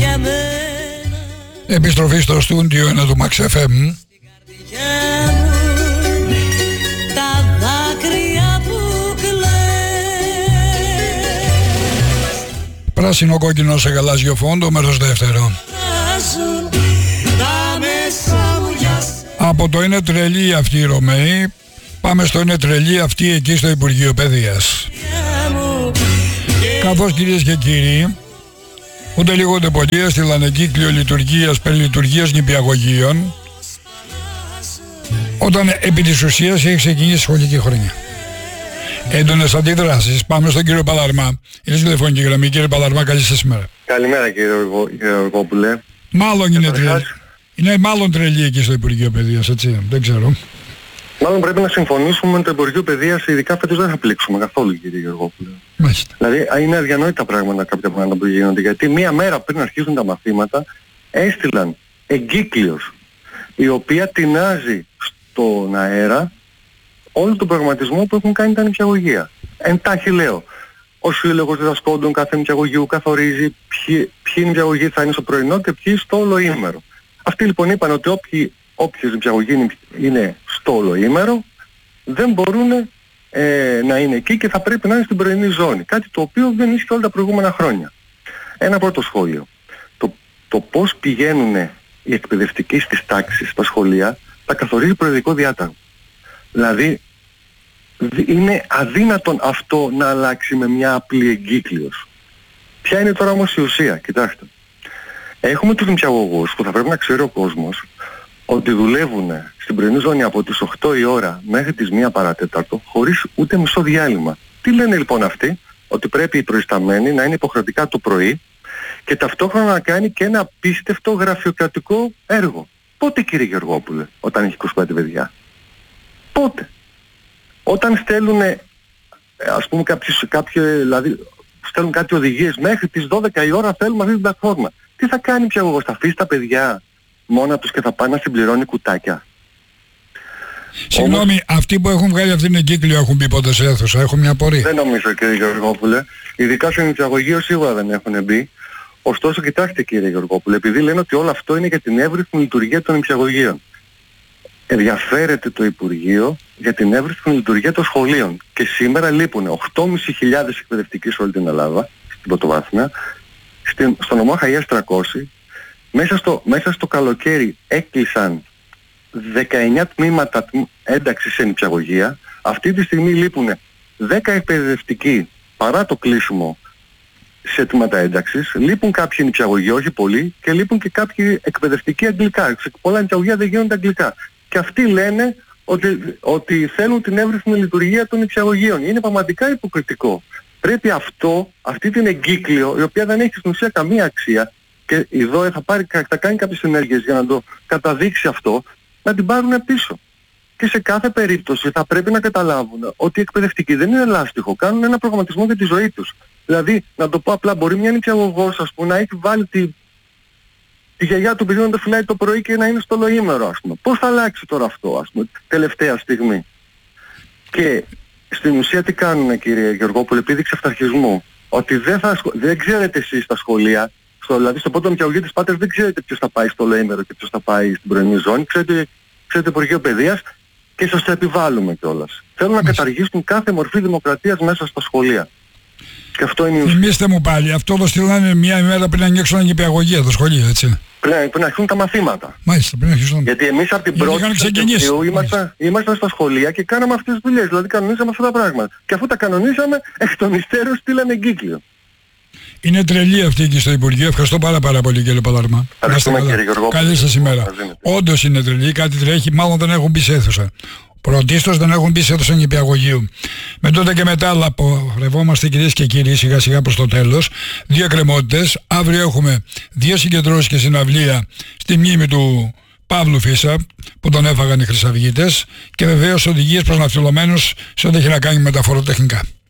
Επιστροφή στο στούντιο 1 του Max FM. Πράσινο κόκκινο σε γαλάζιο φόντο, μέρος δεύτερο. Από το είναι τρελή αυτή η Ρωμαίοι, πάμε στο είναι τρελή αυτή εκεί στο Υπουργείο Παιδείας. Καθώς κυρίες και κύριοι, ούτε λίγο ούτε πολύ έστειλαν εγκύκλιο λειτουργίας περί λειτουργίας νηπιαγωγείων, όταν επί της ουσίας έχει ξεκινήσει η σχολική χρονιά. Έντονες αντιδράσεις. Πάμε στον κύριο Παλαρμά. Είναι στη τηλεφωνική γραμμή. Κύριε Παλαρμά, καλή σας ημέρα. Καλημέρα κύριε Γεωργόπουλε. Μάλλον είναι τρελή. Είναι μάλλον τρελή εκεί στο Υπουργείο Παιδείας, έτσι. Δεν ξέρω. Μάλλον πρέπει να συμφωνήσουμε με το Υπουργείο Παιδείας, ειδικά φέτος δεν θα πλήξουμε καθόλου κύριε Γεωργόπουλε. Μάλιστα. Δηλαδή είναι αδιανόητα πράγματα κάποια πράγματα που γίνονται. Γιατί μία μέρα πριν αρχίσουν τα μαθήματα έστειλαν εγκύκλειος, η οποία τεινάζει στον αέρα όλο τον προγραμματισμό που έχουν κάνει τα νηπιαγωγεία. Εντάχει λέω, ο Σύλλογος Διδασκόντων κάθε νηπιαγωγείου καθορίζει ποιοι νηπιαγωγοί θα είναι στο πρωινό και ποιοι στο ολοήμερο. Αυτοί λοιπόν είπαν ότι όποιες νηπιαγωγοί είναι στο ολοήμερο δεν μπορούν να είναι εκεί και θα πρέπει να είναι στην πρωινή ζώνη. Κάτι το οποίο δεν ίσχυε όλα τα προηγούμενα χρόνια. Ένα πρώτο σχόλιο. Το πώς πηγαίνουν οι εκπαιδευτικοί στις τάξεις, στα σχολεία, θα καθορίζει προεδρικό διάταγμα. Δηλαδή είναι αδύνατον αυτό να αλλάξει με μια απλή εγκύκλειος. Ποια είναι τώρα όμως η ουσία? Κοιτάξτε. Έχουμε τους νηπιαγωγούς που θα πρέπει να ξέρει ο κόσμος ότι δουλεύουν στην πρωινή ζώνη από τις 8 η ώρα μέχρι τις 1 παρατέταρτο χωρίς ούτε μισό διάλειμμα. Τι λένε λοιπόν αυτοί? Ότι πρέπει οι προϊσταμένοι να είναι υποχρεωτικά το πρωί και ταυτόχρονα να κάνει και ένα απίστευτο γραφειοκρατικό έργο. Πότε κύριε Γεωργόπουλε, όταν έχει 25 παιδιά? Πότε? Όταν στέλνουν ας πούμε δηλαδή στέλνουν κάτι οδηγίες μέχρι τις 12 η ώρα θέλουμε αυτή την πλατφόρμα. Τι θα κάνει νηπιαγωγός? Θα αφήσει τα παιδιά μόνα τους και θα πάνε να συμπληρώνει κουτάκια? Συγγνώμη, αυτοί που έχουν βγάλει αυτήν την εγκύκλιο έχουν μπει ποτέ σε αίθουσα? Έχω μια απορία. Δεν νομίζω κύριε Γεωργόπουλε. Ειδικά σε νηπιαγωγείο σίγουρα δεν έχουν μπει. Ωστόσο κοιτάξτε κύριε Γεωργόπουλε, επειδή λένε ότι όλο αυτό είναι για την εύρυθμη λειτουργία των νηπιαγωγείων. Ενδιαφέρεται το Υπουργείο για την εύρυθμη λειτουργία των σχολείων. Και σήμερα λείπουν 8.500 εκπαιδευτικοί σε όλη την Ελλάδα, στην πρωτοβάθμια, στο νομό Χαγιάς 300. Μέσα στο καλοκαίρι έκλεισαν 19 τμήματα ένταξης σε νηπιαγωγεία. Αυτή τη στιγμή λείπουν 10 εκπαιδευτικοί παρά το κλείσιμο σε τμήματα ένταξης. Λείπουν κάποιοι νηπιαγωγοί, όχι πολλοί, και λείπουν και κάποιοι εκπαιδευτικοί αγγλικά. Σε πολλά νηπιαγωγεία δεν γίνονται αγγλικά. Και αυτοί λένε ότι θέλουν την εύρυθμη λειτουργία των νηπιαγωγείων. Είναι πραγματικά υποκριτικό. Πρέπει αυτή την εγκύκλιο, η οποία δεν έχει στην ουσία καμία αξία, και η ΔΟΕ θα κάνει κάποιες ενέργειες για να το καταδείξει αυτό, να την πάρουν πίσω. Και σε κάθε περίπτωση θα πρέπει να καταλάβουν ότι οι εκπαιδευτικοί δεν είναι λάστιχο, κάνουν ένα προγραμματισμό για τη ζωή τους. Δηλαδή, να το πω απλά, μπορεί μια νηπιαγωγός, ας πούμε, να έχει βάλει τη γιαγιά του παιδιού να το φυλάει το πρωί και να είναι στο ολοήμερο, ας πούμε. Πώς θα αλλάξει τώρα αυτό, ας πούμε, τελευταία στιγμή? Και στην ουσία τι κάνουν κύριε Γεωργόπουλε, επίδειξη αυταρχισμού, ότι δεν ξέρετε εσείς στα σχολεία, δηλαδή στο πρώτο νηπιαγωγείο της Πάτρας δεν ξέρετε ποιος θα πάει στο ολοήμερο και ποιος θα πάει στην πρωινή ζώνη, ξέρετε Υπουργείο Παιδείας και σας το επιβάλλουμε κιόλας. Θέλουν να καταργήσουν κάθε μορφή δημοκρατίας μέσα στα σχολεία. Και αυτό είναι η ουσία. Θυμήστε μου πάλι, αυτό το στείλανε μια ημέρα πριν ανοίξουν τα νηπιαγωγεία, το σχολείο, έτσι. Πριν αρχίσουν τα μαθήματα. Μάλιστα, πριν αρχίσουν. Γιατί εμείς από την πρώτη Σεπτεμβρίου ήμασταν στα σχολεία και κάναμε αυτές τις δουλειές. Δηλαδή κανονίσαμε αυτά τα πράγματα. Και αφού τα κανονίσαμε, εκ των υστέρων στείλανε εγκύκλιο. Είναι τρελή αυτή εκεί στο Υπουργείο. Ευχαριστώ πάρα πολύ κύριε Παλαρμά. Ευχαριστούμε κύριε Γιώργο. Καλή σας ημέρα. Όντως είναι τρελή, κάτι τρέχει, μάλλον δεν έχουν μπει σε αίθουσα. Πρωτίστως δεν έχουν μπει σε αίθουσα νηπιαγωγείου. Με τότε και μετά λαπορευόμαστε κυρίες και κύριοι σιγά σιγά προς το τέλος. 2 εκκρεμότητες. Αύριο έχουμε 2 συγκεντρώσεις και συναυλία στη μνήμη του Παύλου Φίσα που τον έφαγαν οι Χρυσαυγίτες και βεβαίως οδηγίες προς ναυτιλωμένους σε ό,τι έχει να κάνει με τα φοροτεχνικά.